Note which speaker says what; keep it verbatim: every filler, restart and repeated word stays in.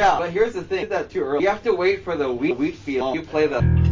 Speaker 1: Yeah, but here's the thing. You did that too early. You have to wait for the wheat wheat field. You play the